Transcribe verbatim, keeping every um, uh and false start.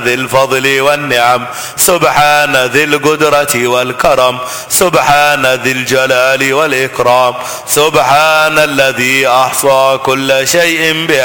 ذي الفضل والنعم، سبحان ذي القدرة والكرم، سبحان ذي الجلال والإكرام، سبحان الذي أحصى كل شيء